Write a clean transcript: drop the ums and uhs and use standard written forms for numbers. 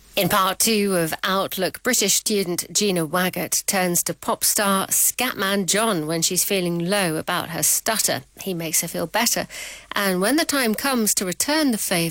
In part two of Outlook, British student Gina Waggett turns to pop star Scatman John when she's feeling low about her stutter. He makes her feel better. And when the time comes to return the favour,